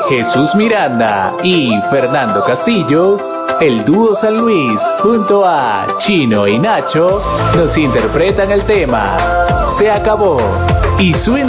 Jesús Miranda y Fernando Castillo, el dúo San Luis junto a Chino y Nacho nos interpretan el tema Se acabó y suena